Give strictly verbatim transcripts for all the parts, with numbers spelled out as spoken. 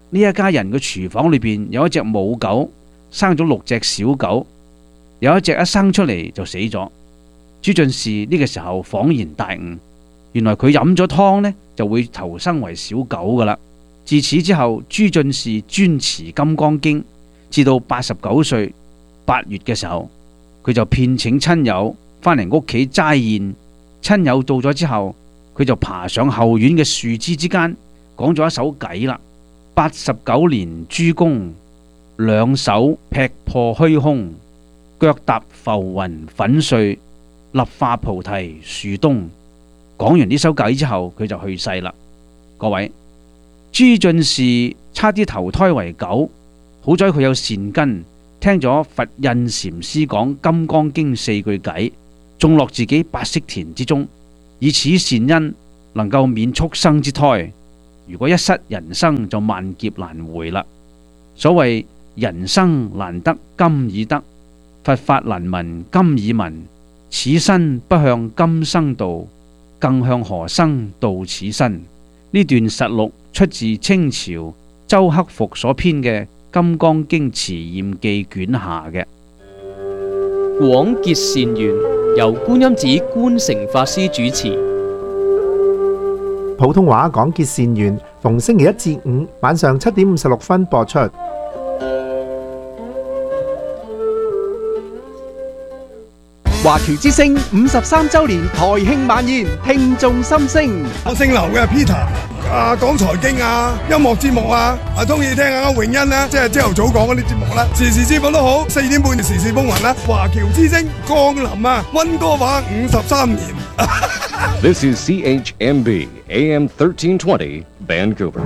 呢一家人嘅廚房裏邊有一隻母狗，生咗六隻小狗，有一隻一生出嚟就死咗。朱進士呢個時候恍然大悟，原來佢飲咗湯呢就會投生為小狗噶啦。自此之後，朱進士專持《金剛經》，至到八十九歲八月嘅時候，佢就遍請親友返嚟屋企齋宴。親友到咗之後，佢就爬上後院嘅樹枝之間，講咗一首偈啦。八十九年諸公，兩手劈破虛空，腳踏浮雲粉碎，立化菩提樹東。講完呢首偈之後，佢就去世啦。各位，朱進士差啲投胎為狗，好在佢有善根，聽咗佛印禪師講《金剛經》四句偈，種落自己八識田之中，以此善因能夠免畜生之胎。如果一失人生，就萬劫難回啦。所謂人生難得今已得，佛法難聞今已聞。此身不向今生度，更向何生度此身？呢段實錄出自清朝周克復所編嘅《金剛經持驗記》卷下嘅。 廣結善緣，由觀音寺觀誠法師主持。 普通話廣結善緣，逢星期一至五晚上七點五十六分播出。 華僑之聲五十三週年台慶晚宴，聽眾心聲。 我姓劉嘅 Peter， 啊講財經啊、音樂節目啊，啊中意聽下詠欣啦，即係朝頭早講嗰啲節目啦，時時節目都好，四點半時事風雲啦。華僑之聲降臨啊，溫哥華五十三年。 This is C H M B A M thirteen twenty Vancouver。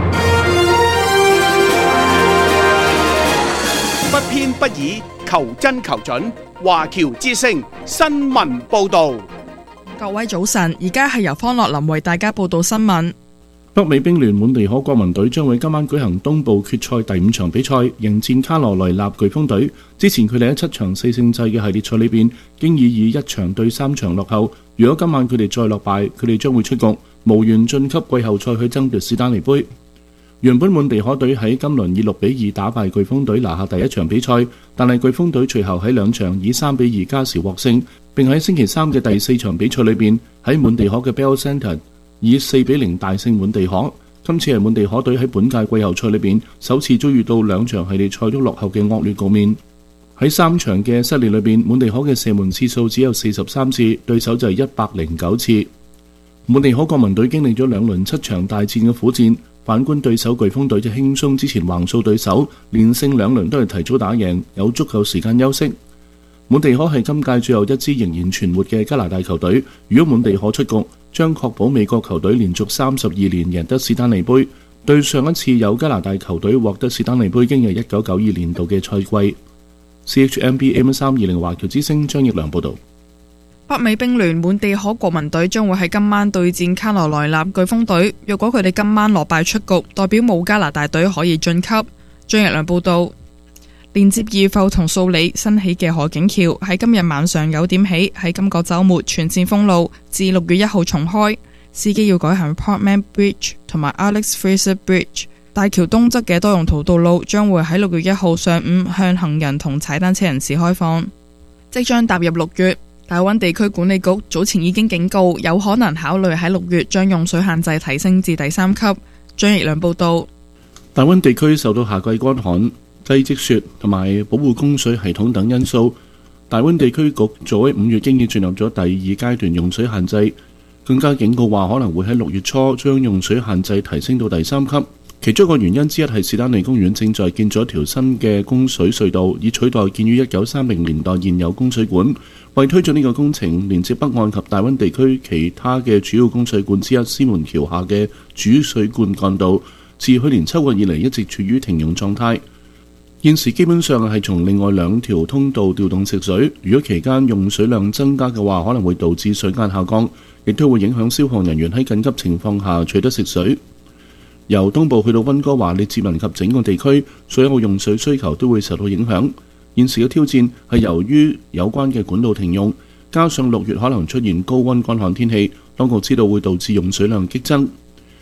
不偏不倚，求真求準。華僑之聲新聞報道。 各位早晨，而家係由方樂林為大家報道新聞。 北美冰聯滿地可國民隊將會今晚舉行東部決賽第五場比賽，迎戰卡羅來納颶風隊。之前佢哋喺七場四勝制嘅系列賽裏邊，經已以一場對三場落後。如果今晚佢哋再落敗，佢哋將會出局，無緣晉級季後賽去爭奪史丹尼杯。原本滿地可隊喺今輪以六比二打敗颶風隊拿下第一場比賽，但係颶風隊隨後喺兩場以三比二加時獲勝，並喺星期三嘅第四場比賽裏邊喺滿地可嘅 Bell Centre 以四比零大勝滿地可。今次係滿地可隊喺本屆季後賽裏邊首次遭遇到兩場系列賽都落後嘅惡劣局面。喺三場嘅失利裏邊，滿地可嘅射門次數只有四十三次，對手就係一百零九次。滿地可國民隊經歷咗兩輪七場大戰嘅苦戰。反觀對手颶風隊就輕鬆之前橫掃對手，連勝兩輪都係提早打贏，有足夠時間休息。滿地可係今屆最後一支仍然存活嘅加拿大球隊，如果滿地可出局，將確保美國球隊連續三十二年贏得史丹利杯。對上一次有加拿大球隊獲得史丹利杯，經係一九九二年度嘅賽季。C H M B M 三二零華僑之聲張奕良報道。 北美冰聯滿地可國民隊將會喺今晚對戰卡羅來納颶風隊，若果佢哋今晚落敗出局，代表冇加拿大隊可以晉級。張奕良報道，連接二埠同素里新起嘅河景橋喺今日晚上九點起喺今個週末全線封路，至六月一號重開。司機要改行 Portman Bridge 同埋 Alex Fraser Bridge。大橋東側嘅多用途道路將會喺六月一號上午向行人同踩單車人士開放。即將踏入六月。大灣地區管理局早前已經警告，有可能考慮喺六月將用水限制提升至第三級。張奕良報道， 大灣地區受到夏季乾旱、低積雪同埋保護供水系統等因素，大灣地區局早喺五月經已進入咗第二階段用水限制，更加警告話可能會喺六月初將用水限制提升到第三級。其中一個原因之一係士丹利公園正在建咗條新嘅供水隧道，以取代建於一九三零年代現有供水管。為推進呢個工程，連接北岸及大灣地區其他嘅主要供水管之一獅門橋下嘅主水灌幹道，自去年秋季以嚟一直處於停用狀態。現時基本上係從另外兩條通道調動食水，如果期間用水量增加嘅話，可能會導致水壓下降，亦都會影響消防人員喺緊急情況下取得食水。由東部去到溫哥華、列治文及整個地區，所有用水需求都會受到影響。現時嘅挑戰係由於有關嘅管道停用，加上六月可能出現高溫乾旱天氣，當局知道會導致用水量激增。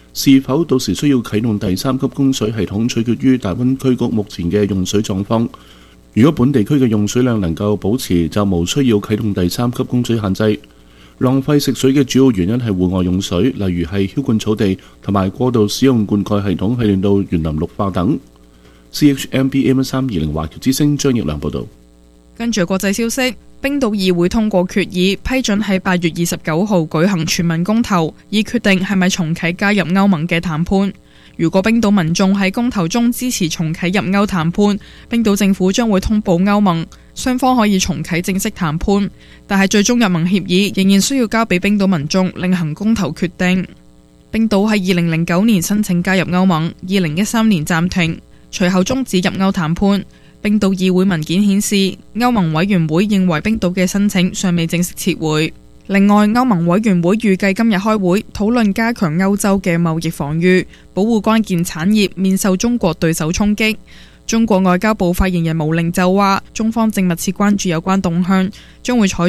是否到時需要啟動第三級供水系統，取決於大灣區局目前嘅用水狀況。如果本地區嘅用水量能夠保持，就無需要啟動第三級供水限制。浪費食水嘅主要原因係戶外用水，例如係澆灌草地同埋過度使用灌溉系統，係令到園林綠化等。C H M B A M 三二零華僑之聲張奕良報導。 跟住國際消息，冰島議會通過決議，批准喺八月二十九號舉行全民公投，以決定係咪重啟加入歐盟嘅談判。如果冰島民眾喺公投中支持重啟入歐談判，冰島政府將會通報歐盟，雙方可以重啟正式談判。但係最終入盟協議仍然需要交俾冰島民眾另行公投決定。冰島喺二零零九年申請加入歐盟，二零一三年暫停，隨後終止入歐談判。冰島議會文件顯示，歐盟委員會認為冰島嘅申請尚未正式撤回。另外，歐盟委員會預計今日開會討論加強歐洲嘅貿易防禦，保護關鍵產業免受中國對手衝擊。中國外交部發言人毛寧就話，中方正密切關注有關動向，將會採